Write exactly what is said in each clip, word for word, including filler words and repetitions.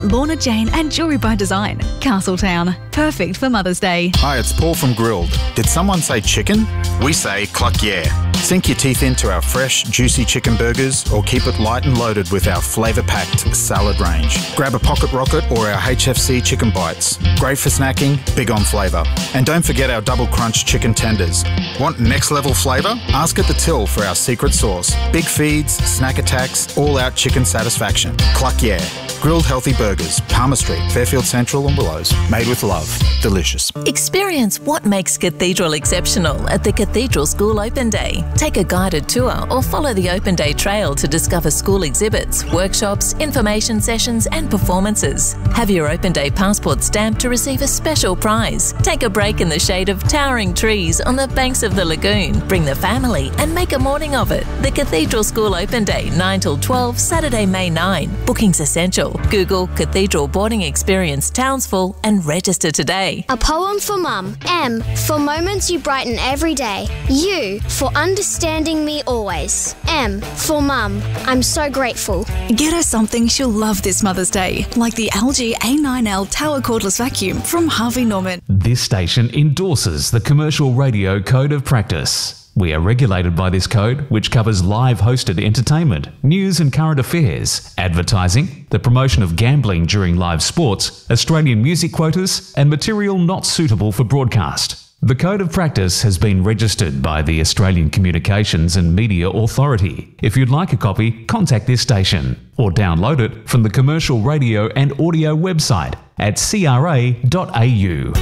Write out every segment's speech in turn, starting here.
Lorna Jane and Jewelry by Design, Castletown. Perfect for Mother's Day. Hi, it's Paul from Grilled. Did someone say chicken? We say cluck yeah. Sink your teeth into our fresh, juicy chicken burgers or keep it light and loaded with our flavour-packed salad range. Grab a Pocket Rocket or our H F C chicken bites. Great for snacking, big on flavour. And don't forget our double crunch chicken tenders. Want next level flavour? Ask at the till for our secret sauce. Big feeds, snack attacks, all out chicken satisfaction. Cluck yeah. Grilled healthy burgers, Palmer Street, Fairfield Central and Willows. Made with love. Delicious. Experience what makes Cathedral exceptional at the Cathedral School Open Day. Take a guided tour or follow the Open Day Trail to discover school exhibits, workshops, information sessions and performances. Have your Open Day passport stamped to receive a special prize. Take a break in the shade of towering trees on the banks of the lagoon. Bring the family and make a morning of it. The Cathedral School Open Day, nine till twelve, Saturday, May ninth. Bookings essential. Google Cathedral Boarding Experience Townsville and register today. A poem for Mum. M for moments you brighten every day. U for understanding me always. M for Mum. I'm so grateful. Get her something she'll love this Mother's Day, like the L G A nine L Tower Cordless Vacuum from Harvey Norman. This station endorses the Commercial Radio Code of Practice. We are regulated by this code, which covers live hosted entertainment, news and current affairs, advertising, the promotion of gambling during live sports, Australian music quotas, and material not suitable for broadcast. The Code of Practice has been registered by the Australian Communications and Media Authority. If you'd like a copy, contact this station or download it from the Commercial Radio and Audio website at c r a dot a u.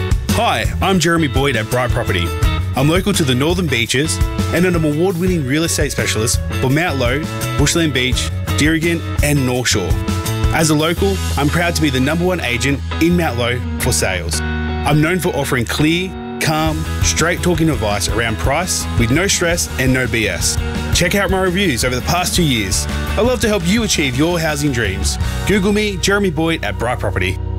Hi, I'm Jeremy Boyd at Bright Property. I'm local to the Northern Beaches and an award-winning real estate specialist for Mount Lowe, Bushland Beach, Dirrigan and North Shore. As a local, I'm proud to be the number one agent in Mount Lowe for sales. I'm known for offering clear, calm, straight-talking advice around price with no stress and no B S. Check out my reviews over the past two years. I love to help you achieve your housing dreams. Google me, Jeremy Boyd at Bright Property.